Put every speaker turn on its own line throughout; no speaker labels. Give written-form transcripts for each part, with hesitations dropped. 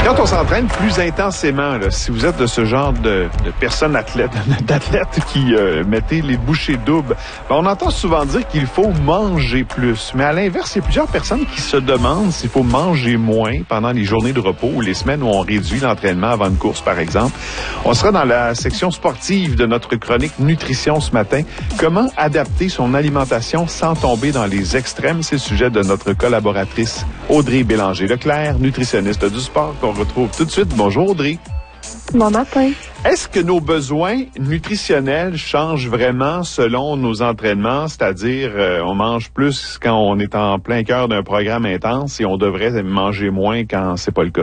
Quand on s'entraîne plus intensément, là, si vous êtes de ce genre de personnes d'athlètes qui mettez les bouchées doubles, ben on entend souvent dire qu'il faut manger plus. Mais à l'inverse, il y a plusieurs personnes qui se demandent s'il faut manger moins pendant les journées de repos ou les semaines où on réduit l'entraînement avant une course, par exemple. On sera dans la section sportive de notre chronique nutrition ce matin. Comment adapter son alimentation sans tomber dans les extrêmes? C'est le sujet de notre collaboratrice Audrey Bélanger-Leclerc, nutritionniste du sport, qu'on retrouve tout de suite. Bonjour Audrey.
Bon matin.
Est-ce que nos besoins nutritionnels changent vraiment selon nos entraînements? C'est-à-dire, on mange plus quand on est en plein cœur d'un programme intense et on devrait manger moins quand c'est pas le cas?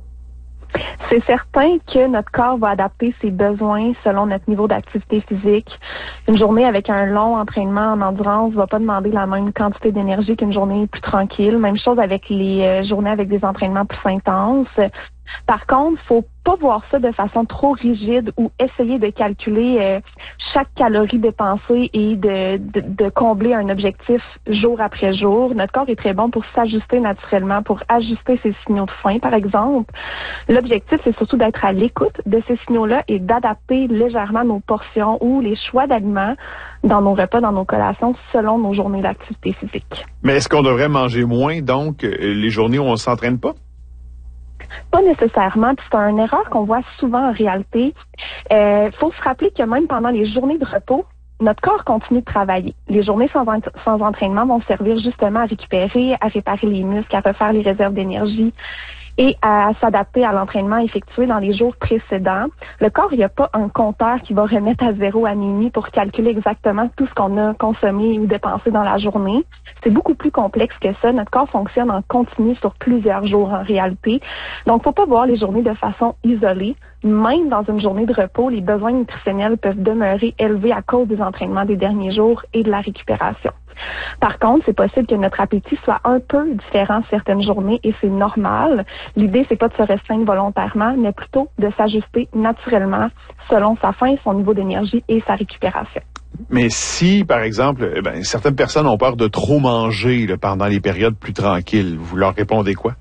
C'est certain que notre corps va adapter ses besoins selon notre niveau d'activité physique. Une journée avec un long entraînement en endurance va pas demander la même quantité d'énergie qu'une journée plus tranquille. Même chose avec les journées avec des entraînements plus intenses. Par contre, faut pas voir ça de façon trop rigide ou essayer de calculer chaque calorie dépensée et de combler un objectif jour après jour. Notre corps est très bon pour s'ajuster naturellement, pour ajuster ses signaux de faim, par exemple. L'objectif, c'est surtout d'être à l'écoute de ces signaux-là et d'adapter légèrement nos portions ou les choix d'aliments dans nos repas, dans nos collations, selon nos journées d'activité physique.
Mais est-ce qu'on devrait manger moins, donc, les journées où on s'entraîne pas?
Pas nécessairement, puis c'est une erreur qu'on voit souvent en réalité. Faut se rappeler que même pendant les journées de repos, notre corps continue de travailler. Les journées sans entraînement vont servir justement à récupérer, à réparer les muscles, à refaire les réserves d'énergie et à s'adapter à l'entraînement effectué dans les jours précédents. Le corps, il n'y a pas un compteur qui va remettre à zéro à minuit pour calculer exactement tout ce qu'on a consommé ou dépensé dans la journée. C'est beaucoup plus complexe que ça. Notre corps fonctionne en continu sur plusieurs jours en réalité. Donc, faut pas voir les journées de façon isolée. Même dans une journée de repos, les besoins nutritionnels peuvent demeurer élevés à cause des entraînements des derniers jours et de la récupération. Par contre, c'est possible que notre appétit soit un peu différent certaines journées et c'est normal. L'idée, c'est pas de se restreindre volontairement, mais plutôt de s'ajuster naturellement selon sa faim, son niveau d'énergie et sa récupération.
Mais si, par exemple, certaines personnes ont peur de trop manger là, pendant les périodes plus tranquilles, vous leur répondez quoi?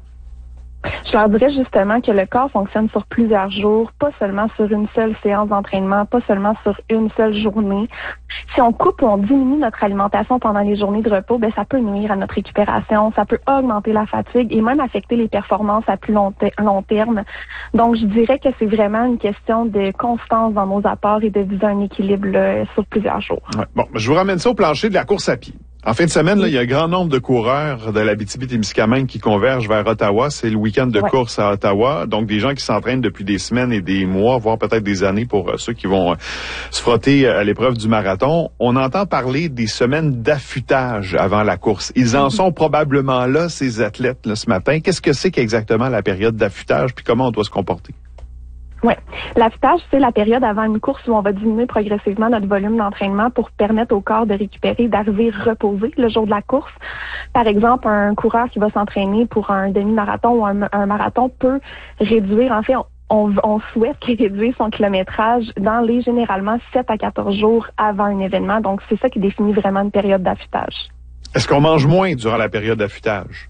Je leur dirais justement que le corps fonctionne sur plusieurs jours, pas seulement sur une seule séance d'entraînement, pas seulement sur une seule journée. Si on coupe ou on diminue notre alimentation pendant les journées de repos, ça peut nuire à notre récupération, ça peut augmenter la fatigue et même affecter les performances à plus long terme. Donc, je dirais que c'est vraiment une question de constance dans nos apports et de viser un équilibre là, sur plusieurs jours.
Ouais. Bon, je vous ramène ça au plancher de la course à pied. En fin de semaine, là, il y a un grand nombre de coureurs de l'Abitibi-Témiscamingue qui convergent vers Ottawa. C'est le week-end de course à Ottawa. Donc, des gens qui s'entraînent depuis des semaines et des mois, voire peut-être des années pour ceux qui vont se frotter à l'épreuve du marathon. On entend parler des semaines d'affûtage avant la course. Ils en sont probablement là, ces athlètes, là, ce matin. Qu'est-ce que c'est qu'exactement la période d'affûtage puis comment on doit se comporter?
Oui. L'affûtage, c'est la période avant une course où on va diminuer progressivement notre volume d'entraînement pour permettre au corps de récupérer, d'arriver reposé le jour de la course. Par exemple, un coureur qui va s'entraîner pour un demi-marathon ou un marathon peut réduire, en fait, on souhaite qu'il réduise son kilométrage dans les généralement 7 à 14 jours avant un événement. Donc, c'est ça qui définit vraiment une période d'affûtage.
Est-ce qu'on mange moins durant la période d'affûtage?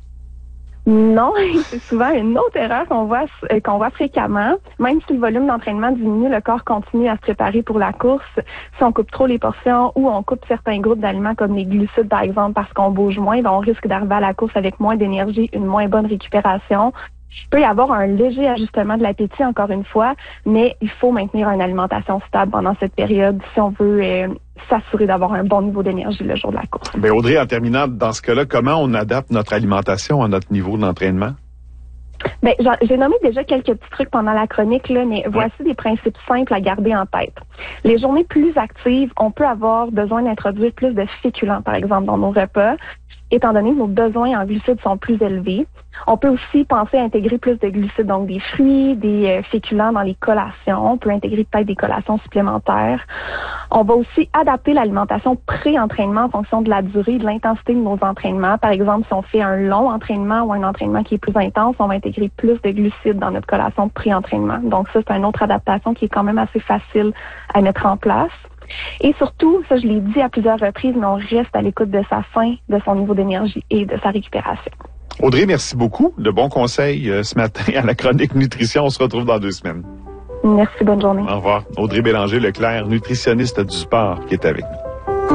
Non, c'est souvent une autre erreur qu'on voit fréquemment. Même si le volume d'entraînement diminue, le corps continue à se préparer pour la course. Si on coupe trop les portions ou on coupe certains groupes d'aliments comme les glucides, par exemple, parce qu'on bouge moins, on risque d'arriver à la course avec moins d'énergie, une moins bonne récupération. Il peut y avoir un léger ajustement de l'appétit, encore une fois, mais il faut maintenir une alimentation stable pendant cette période si on veut s'assurer d'avoir un bon niveau d'énergie le jour de la course.
Bien, Audrey, en terminant, dans ce cas-là, comment on adapte notre alimentation à notre niveau d'entraînement?
Ben, j'ai nommé déjà quelques petits trucs pendant la chronique, là, mais voici des principes simples à garder en tête. Les journées plus actives, on peut avoir besoin d'introduire plus de féculents, par exemple, dans nos repas, étant donné que nos besoins en glucides sont plus élevés. On peut aussi penser à intégrer plus de glucides, donc des fruits, des féculents dans les collations. On peut intégrer peut-être des collations supplémentaires. On va aussi adapter l'alimentation pré-entraînement en fonction de la durée et de l'intensité de nos entraînements. Par exemple, si on fait un long entraînement ou un entraînement qui est plus intense, on va intégrer plus de glucides dans notre collation pré-entraînement. Donc ça, c'est une autre adaptation qui est quand même assez facile à mettre en place. Et surtout, ça je l'ai dit à plusieurs reprises, mais on reste à l'écoute de sa faim, de son niveau d'énergie et de sa récupération.
Audrey, merci beaucoup. De bons conseils ce matin à la chronique nutrition. On se retrouve dans 2 semaines.
Merci, bonne journée.
Au revoir. Audrey Bélanger-Leclerc, nutritionniste du sport, qui est avec nous.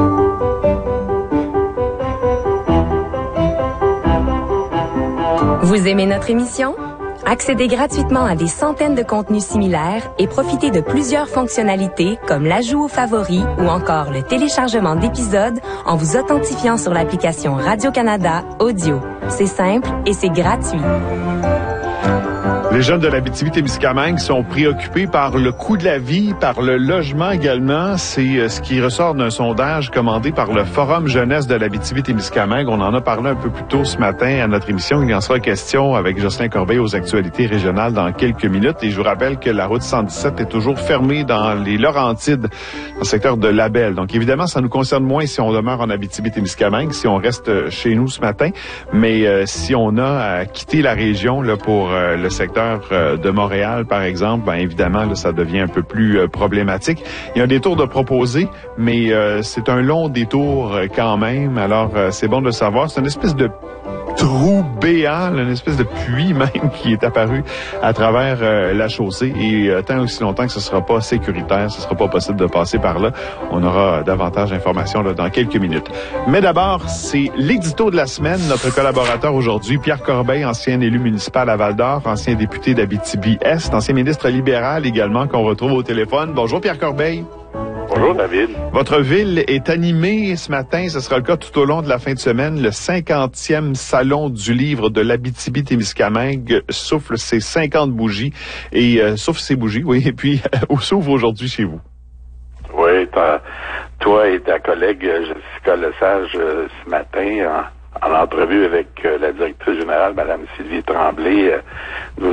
Vous aimez notre émission? Accédez gratuitement à des centaines de contenus similaires et profitez de plusieurs fonctionnalités comme l'ajout aux favoris ou encore le téléchargement d'épisodes en vous authentifiant sur l'application Radio-Canada Audio. C'est simple et c'est gratuit.
Les jeunes de l'Abitibi-Témiscamingue sont préoccupés par le coût de la vie, par le logement également. C'est ce qui ressort d'un sondage commandé par le Forum jeunesse de l'Abitibi-Témiscamingue. On en a parlé un peu plus tôt ce matin à notre émission. Il en sera question avec Jocelyn Corbeil aux actualités régionales dans quelques minutes. Et je vous rappelle que la route 117 est toujours fermée dans les Laurentides, dans le secteur de Labelle. Donc évidemment, ça nous concerne moins si on demeure en Abitibi-Témiscamingue, si on reste chez nous ce matin. Mais si on a quitté la région là, pour le secteur de Montréal, par exemple, bien évidemment, là, ça devient un peu plus problématique. Il y a des tours de proposés, mais c'est un long détour quand même. Alors, c'est bon de le savoir. C'est une espèce de trou béant, une espèce de puits même qui est apparu à travers la chaussée. Et tant aussi longtemps que ce sera pas sécuritaire, ce sera pas possible de passer par là. On aura davantage d'informations là, dans quelques minutes. Mais d'abord, c'est l'édito de la semaine. Notre collaborateur aujourd'hui, Pierre Corbeil, ancien élu municipal à Val-d'Or, ancien député d'Abitibi-Est, ancien ministre libéral également qu'on retrouve au téléphone. Bonjour Pierre Corbeil.
Bonjour David.
Votre ville est animée ce matin, ce sera le cas tout au long de la fin de semaine. Le 50e salon du livre de l'Abitibi-Témiscamingue souffle ses 50 bougies et souffle ses bougies, oui. Et puis, où s'ouvre aujourd'hui chez vous?
Oui, toi et ta collègue Jessica Lesage ce matin, en entrevue avec la directrice générale, Mme Sylvie Tremblay, vous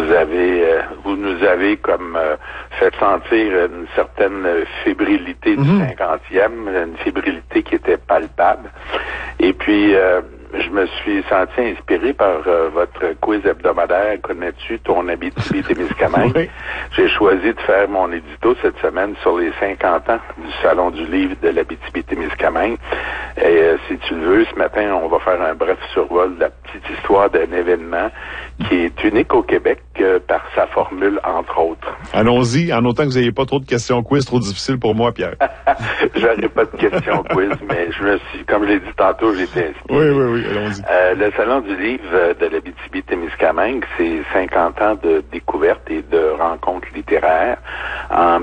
nous avez comme fait sentir une certaine fébrilité du 50e, une fébrilité qui était palpable. Et puis, je me suis senti inspiré par votre quiz hebdomadaire « Connais-tu ton Abitibi-Témiscamingue? » Oui. J'ai choisi de faire mon édito cette semaine sur les 50 ans du Salon du livre de l'Abitibi-Témiscamingue. Et si tu le veux, ce matin, on va faire un bref survol de la petite histoire d'un événement qui est unique au Québec par sa formule, entre autres.
Allons-y, en autant que vous n'ayez pas trop de questions quiz, trop difficiles pour moi, Pierre.
J'aurais pas de questions quiz, mais comme je l'ai dit tantôt, j'étais inspiré.
Oui, allons-y.
Le Salon du livre de l'Abitibi-Témiscamingue, c'est 50 ans de découvertes et de rencontres littéraires. En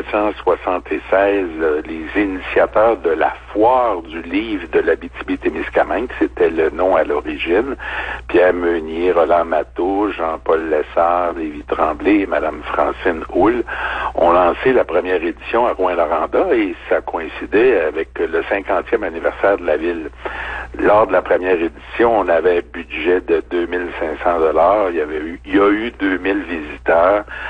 1976, les initiateurs de la Foire du livre de l'Abitibi-Témiscamingue, c'était le nom à l'origine, Pierre Meunier, Roland Matteau, Jean-Paul Lessard, Lévi Tremblay et Mme Francine Houle, ont lancé la première édition à Rouyn-Noranda et ça coïncidait avec le 50e anniversaire de la ville. Lors de la première édition, on avait un budget de 2500 $. Il y a eu 2000 visiteurs.